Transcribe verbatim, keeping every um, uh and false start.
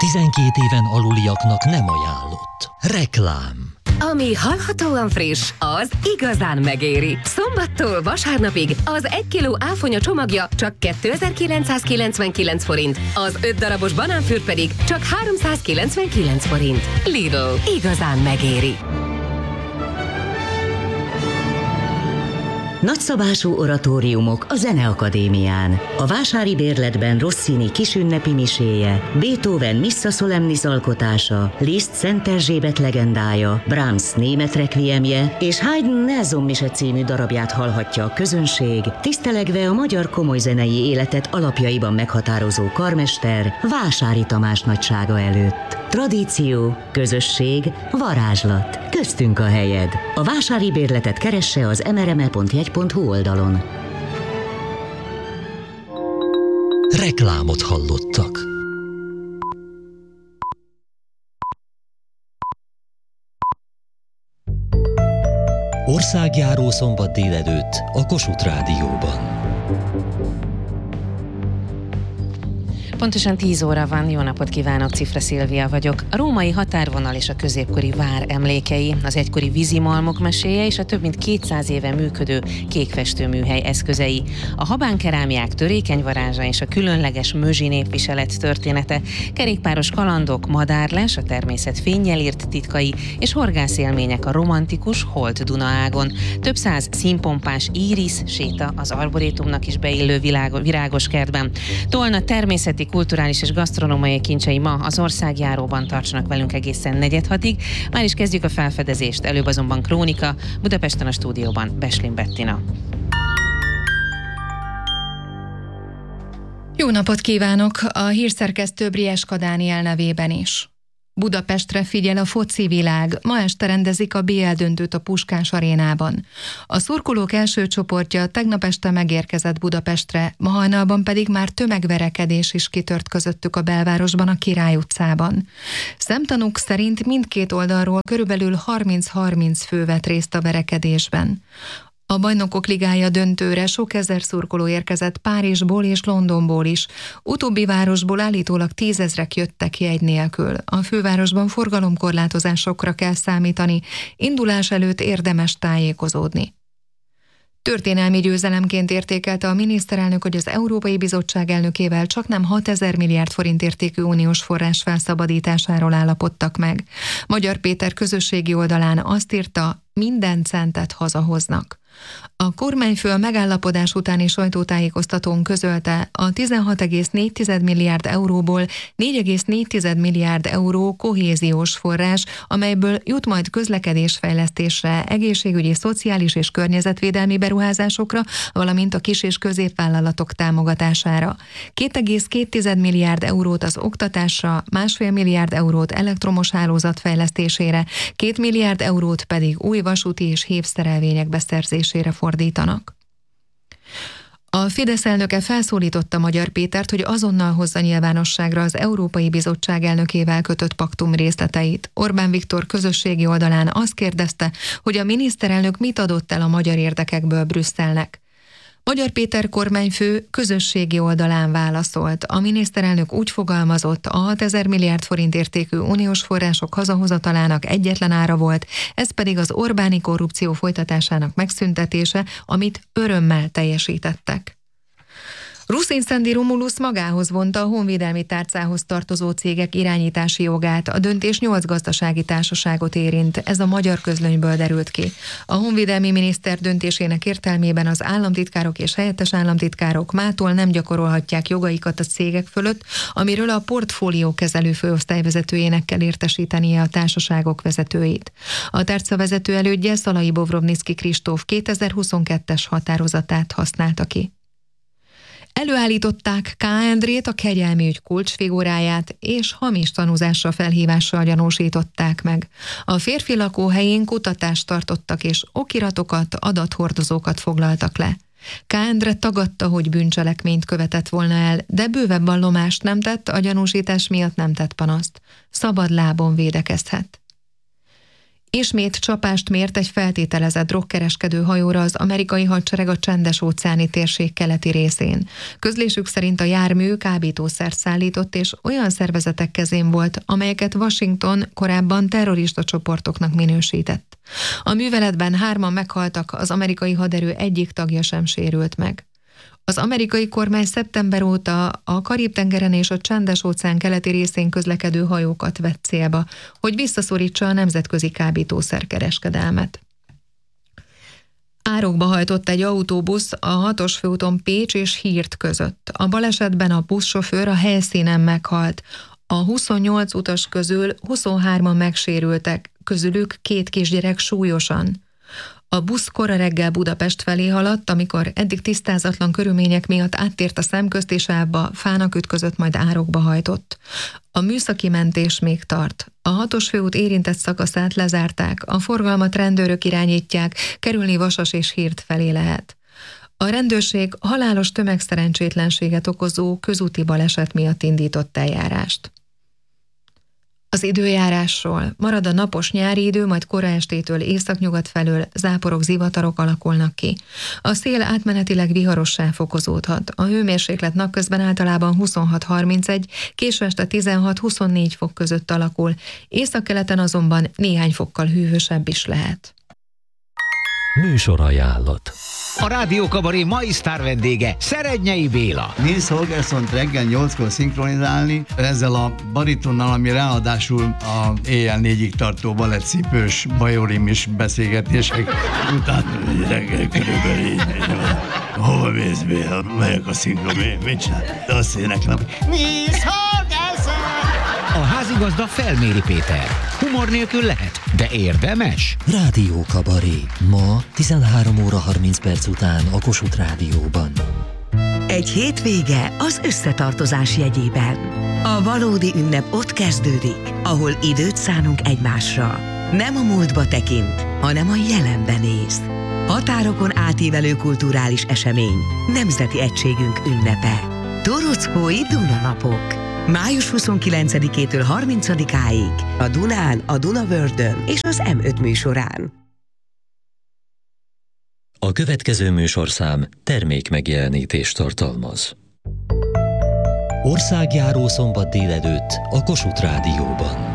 tizenkét éven aluliaknak nem ajánlott. Reklám. Ami hallhatóan friss, az igazán megéri. Szombattól vasárnapig az egy kiló áfonya csomagja csak kétezer-kilencszázkilencvenkilenc forint, az öt darabos banánfürt pedig csak háromszázkilencvenkilenc forint. Lidl, igazán megéri. Nagyszabású oratóriumok a Zeneakadémián. A vásári bérletben Rossini kisünnepi miséje, Beethoven Missa Solemnis alkotása, Liszt Szent Erzsébet legendája, Brahms német requiemje és Haydn Nelson mise című darabját hallhatja a közönség, tisztelegve a magyar komolyzenei életet alapjaiban meghatározó karmester Vásári Tamás nagysága előtt. Tradíció, közösség, varázslat. Köztünk a helyed. A vásári bérletet keresse az em er em e pont jegy pont hu oldalon. Reklámot hallottak. Országjáró szombat délelőtt a Kossuth Rádióban. Pontosan tíz óra van, jó napot kívánok, Cifra Szilvia vagyok. A római határvonal és a középkori vár emlékei, az egykori vízimalmok meséje és a több mint kétszáz éve működő kékfestőműhely eszközei. A habánkerámiák törékeny varázsa és a különleges mözsi népviselet története, kerékpáros kalandok, madárlás, a természet fénnyel írt titkai és horgászélmények a romantikus Holt-Duna-ágon. Több száz színpompás íris séta az arborétumnak is beillő világo- virágos kertben. Tolna természeti, kulturális és gasztronómiai kincsei ma az országjáróban, tartsanak velünk egészen negyedhatig. Már is kezdjük a felfedezést, előbb azonban krónika, Budapesten a stúdióban Beslin Bettina. Jó napot kívánok! A hírszerkesztő Brieska Dániel nevében is. Budapestre figyel a foci világ, ma este rendezik a bé el döntőt a Puskás arénában. A szurkolók első csoportja tegnap este megérkezett Budapestre, ma hajnalban pedig már tömegverekedés is kitört közöttük a belvárosban, a Király utcában. Szemtanúk szerint mindkét oldalról körülbelül harminc-harminc fő vett részt a verekedésben. A Bajnokok Ligája döntőre sok ezer szurkoló érkezett Párizsból és Londonból is. Utóbbi városból állítólag tízezrek jöttek jegy nélkül. A fővárosban forgalomkorlátozásokra kell számítani, indulás előtt érdemes tájékozódni. Történelmi győzelemként értékelte a miniszterelnök, hogy az Európai Bizottság elnökével csaknem hatezer milliárd forint értékű uniós forrás felszabadításáról állapodtak meg. Magyar Péter közösségi oldalán azt írta, minden centet hazahoznak. A kormányfő a megállapodás utáni sajtótájékoztatón közölte, a tizenhat egész négy milliárd euróból négy egész négy milliárd euró kohéziós forrás, amelyből jut majd közlekedésfejlesztésre, egészségügyi, szociális és környezetvédelmi beruházásokra, valamint a kis- és középvállalatok támogatására. két egész két milliárd eurót az oktatásra, másfél milliárd eurót elektromos hálózat fejlesztésére, két milliárd eurót pedig új vasúti és hévszerelvények beszerzésére fordítanak. A Fidesz elnöke felszólította Magyar Pétert, hogy azonnal hozza nyilvánosságra az Európai Bizottság elnökével kötött paktum részleteit. Orbán Viktor közösségi oldalán azt kérdezte, hogy a miniszterelnök mit adott el a magyar érdekekből Brüsszelnek. Magyar Péter kormányfő közösségi oldalán válaszolt. A miniszterelnök úgy fogalmazott, a hatezer milliárd forint értékű uniós források hazahozatalának egyetlen ára volt, ez pedig az Orbáni korrupció folytatásának megszüntetése, amit örömmel teljesítettek. Ruszin Szendi Romulusz magához vonta a honvédelmi tárcához tartozó cégek irányítási jogát. A döntés nyolc gazdasági társaságot érint, ez a Magyar Közlönyből derült ki. A honvédelmi miniszter döntésének értelmében az államtitkárok és helyettes államtitkárok mától nem gyakorolhatják jogaikat a cégek fölött, amiről a portfólió kezelő főosztály vezetőjének kell értesítenie a társaságok vezetőit. A tárca vezető elődje, Szalai Bobrovnicki Kristóf kétezer-huszonkettes határozatát használta ki. Előállították K. Endrét, a kegyelmi ügy kulcsfiguráját, és hamis tanúzásra felhívással gyanúsították meg. A férfi lakóhelyén kutatást tartottak, és okiratokat, adathordozókat foglaltak le. K. Endre tagadta, hogy bűncselekményt követett volna el, de bővebb vallomást nem tett, a gyanúsítás miatt nem tett panaszt. Szabad lábon védekezhet. Ismét csapást mért egy feltételezett drogkereskedő hajóra az amerikai hadsereg a Csendes-óceáni térség keleti részén. Közlésük szerint a jármű kábítószert szállított és olyan szervezetek kezén volt, amelyeket Washington korábban terrorista csoportoknak minősített. A műveletben hárman meghaltak, az amerikai haderő egyik tagja sem sérült meg. Az amerikai kormány szeptember óta a Karib-tengeren és a Csendes-óceán keleti részén közlekedő hajókat vett célba, hogy visszaszorítsa a nemzetközi kábítószerkereskedelmet. Árokba hajtott egy autóbusz a hatos főúton Pécs és Hírt között. A balesetben a buszsofőr a helyszínen meghalt. A huszonnyolc utas közül huszonhárman megsérültek, közülük két kisgyerek súlyosan. A busz kora reggel Budapest felé haladt, amikor eddig tisztázatlan körülmények miatt áttért a szemközt és sávba, fának ütközött, majd árokba hajtott. A műszaki mentés még tart. A hatos főút érintett szakaszát lezárták, a forgalmat rendőrök irányítják, kerülni Vasas és Hírt felé lehet. A rendőrség halálos tömegszerencsétlenséget okozó közúti baleset miatt indított eljárást. Az időjárásról: marad a napos nyári idő, majd kora estétől északnyugat felől záporok, zivatarok alakulnak ki. A szél átmenetileg viharossá fokozódhat. A hőmérséklet napközben általában huszonhat harmincegy, késő este tizenhat-huszonnégy fok között alakul, északkeleten azonban néhány fokkal hűvösebb is lehet. Műsorajánlat. A Rádió Kabaré mai sztár vendége Szerednyei Béla. Nils Holgerssont reggel nyolckor szinkronizálni, ezzel a baritonnal, ami ráadásul a éjjel négyig tartó balettcipős bajorim is beszélgetések után reggel körülbelül így. Hova mész, Béla? Melyek a szinkron? Mit csinál? De azt éneklem. Nils Holgersson! A házigazda Felméri Péter. Humor nélkül lehet, de érdemes. Rádió Kabaré. Ma tizenhárom óra harminc perc után a Kossuth Rádióban. Egy hétvége az összetartozás jegyében. A valódi ünnep ott kezdődik, ahol időt szánunk egymásra. Nem a múltba tekint, hanem a jelenben néz. Határokon átívelő kulturális esemény, nemzeti egységünk ünnepe. Torockói Dunanapok. május huszonkilencedikétől harmincadikáig a Dunán, a Dunavördön és az em öt műsorán. A következő műsorszám termékmegjelenítést tartalmaz. Országjáró szombat délelőtt a Kossuth Rádióban.